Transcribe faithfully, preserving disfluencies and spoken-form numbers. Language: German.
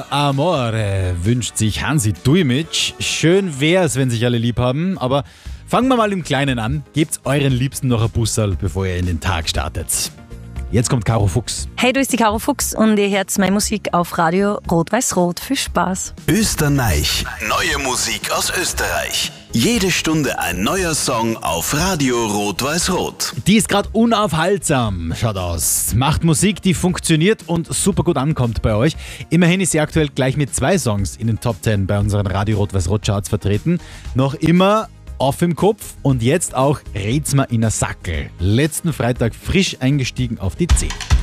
Amore wünscht sich Hansi Dujmic. Schön wär's, wenn sich alle lieb haben, aber fangen wir mal im Kleinen an. Gebt's euren Liebsten noch ein Busserl, bevor ihr in den Tag startet. Jetzt kommt Caro Fuchs. Hey, du bist die Caro Fuchs und ihr hört meine Musik auf Radio Rot-Weiß-Rot. Viel Spaß. Österreich. Neue Musik aus Österreich. Jede Stunde ein neuer Song auf Radio Rot-Weiß-Rot. Die ist gerade unaufhaltsam, schaut aus. Macht Musik, die funktioniert und super gut ankommt bei euch. Immerhin ist sie aktuell gleich mit zwei Songs in den Top zehn bei unseren Radio Rot-Weiß-Rot Charts vertreten. Noch immer auf im Kopf und jetzt auch Rät's mir in a Sackel. Letzten Freitag frisch eingestiegen auf die zehn.